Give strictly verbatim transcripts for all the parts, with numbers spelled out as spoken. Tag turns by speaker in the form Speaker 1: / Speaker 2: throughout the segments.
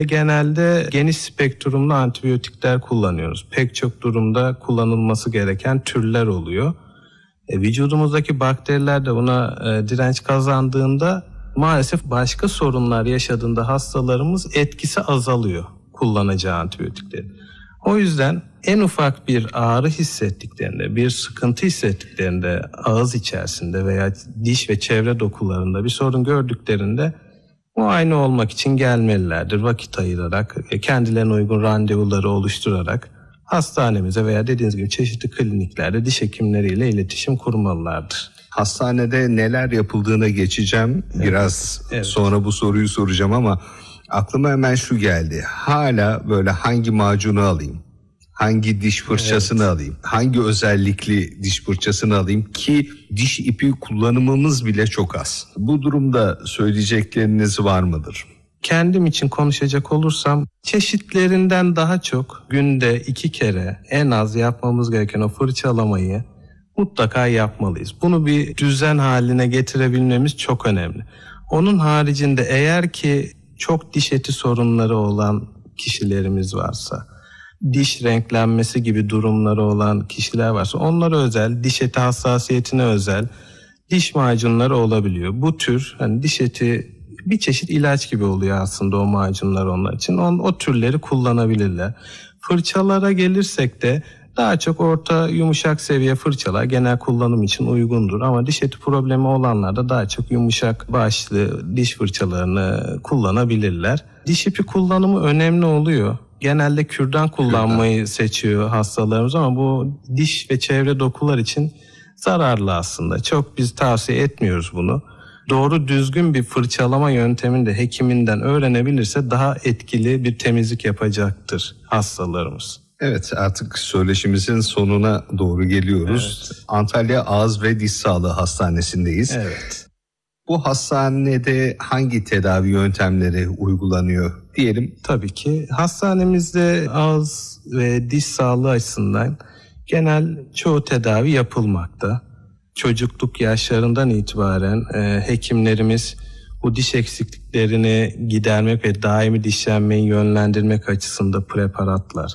Speaker 1: Genelde geniş spektrumlu antibiyotikler kullanıyoruz. Pek çok durumda kullanılması gereken türler oluyor. E, vücudumuzdaki bakteriler de buna e, direnç kazandığında maalesef başka sorunlar yaşadığında hastalarımız etkisi azalıyor kullanacağı antibiyotiklerin. O yüzden en ufak bir ağrı hissettiklerinde, bir sıkıntı hissettiklerinde ağız içerisinde veya diş ve çevre dokularında bir sorun gördüklerinde muayene olmak için gelmelilerdir. Vakit ayırarak, kendilerine uygun randevuları oluşturarak hastanemize veya dediğiniz gibi çeşitli kliniklerde diş hekimleriyle iletişim kurmalılardır.
Speaker 2: Hastanede neler yapıldığına geçeceğim. Evet, biraz evet. Sonra bu soruyu soracağım ama aklıma hemen şu geldi. Hala böyle hangi macunu alayım? Hangi diş fırçasını evet. alayım? Hangi özellikli diş fırçasını alayım ki diş ipi kullanımımız bile çok az. Bu durumda söyleyecekleriniz var mıdır?
Speaker 1: Kendim için konuşacak olursam çeşitlerinden daha çok günde iki kere en az yapmamız gereken o fırçalamayı mutlaka yapmalıyız. Bunu bir düzen haline getirebilmemiz çok önemli. Onun haricinde eğer ki çok diş eti sorunları olan kişilerimiz varsa, diş renklenmesi gibi durumları olan kişiler varsa onlara özel, diş eti hassasiyetine özel diş macunları olabiliyor. Bu tür hani diş eti bir çeşit ilaç gibi oluyor aslında o macunlar onlar için. O, o türleri kullanabilirler. Fırçalara gelirsek de daha çok orta yumuşak seviye fırçalar genel kullanım için uygundur. Ama diş eti problemi olanlar da daha çok yumuşak başlı diş fırçalarını kullanabilirler. Diş ipi kullanımı önemli oluyor. Genelde kürdan kullanmayı kürdan. seçiyor hastalarımız ama bu diş ve çevre dokular için zararlı aslında. Çok biz tavsiye etmiyoruz bunu. Doğru düzgün bir fırçalama yöntemini de hekiminden öğrenebilirse daha etkili bir temizlik yapacaktır hastalarımız.
Speaker 2: Evet, artık söyleşimizin sonuna doğru geliyoruz. Evet. Antalya Ağız ve Diş Sağlığı Hastanesi'ndeyiz.
Speaker 1: Evet.
Speaker 2: Bu hastanede hangi tedavi yöntemleri uygulanıyor diyelim?
Speaker 1: Tabii ki hastanemizde ağız ve diş sağlığı açısından genel çoğu tedavi yapılmakta. Çocukluk yaşlarından itibaren e, hekimlerimiz bu diş eksikliklerini gidermek ve daimi dişlenmeyi yönlendirmek açısından preparatlar,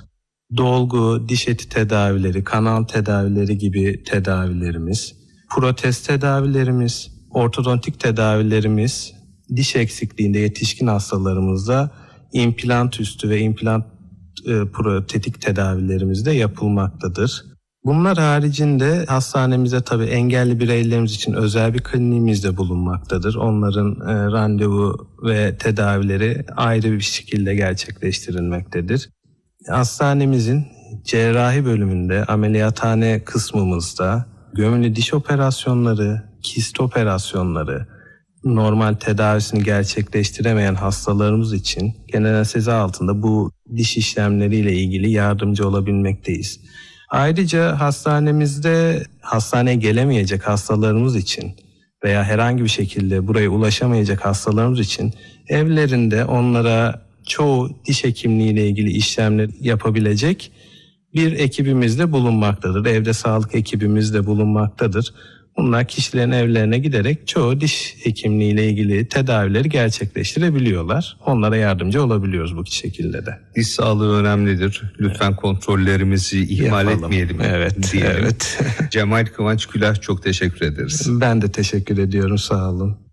Speaker 1: dolgu, diş eti tedavileri, kanal tedavileri gibi tedavilerimiz, protez tedavilerimiz, ortodontik tedavilerimiz, diş eksikliğinde yetişkin hastalarımızda implant üstü ve implant e, protetik tedavilerimiz de yapılmaktadır. Bunlar haricinde hastanemize tabii engelli bireylerimiz için özel bir kliniğimiz de bulunmaktadır. Onların e, randevu ve tedavileri ayrı bir şekilde gerçekleştirilmektedir. Hastanemizin cerrahi bölümünde, ameliyathane kısmımızda gömülü diş operasyonları, kist operasyonları, normal tedavisini gerçekleştiremeyen hastalarımız için genel anestezi altında bu diş işlemleriyle ilgili yardımcı olabilmekteyiz. Ayrıca hastanemizde hastaneye gelemeyecek hastalarımız için veya herhangi bir şekilde buraya ulaşamayacak hastalarımız için evlerinde onlara çoğu diş hekimliğiyle ilgili işlemler yapabilecek bir ekibimiz de bulunmaktadır. Evde sağlık ekibimiz de bulunmaktadır. Bunlar kişilerin evlerine giderek çoğu diş hekimliğiyle ilgili tedavileri gerçekleştirebiliyorlar. Onlara yardımcı olabiliyoruz bu şekilde de.
Speaker 2: Diş sağlığı önemlidir. Lütfen evet. kontrollerimizi ihmal
Speaker 1: Yapalım.
Speaker 2: etmeyelim.
Speaker 1: Evet,
Speaker 2: diyelim.
Speaker 1: evet.
Speaker 2: Cemal Kıvanç Külah, çok teşekkür ederiz.
Speaker 1: Ben de teşekkür ediyorum, sağ olun.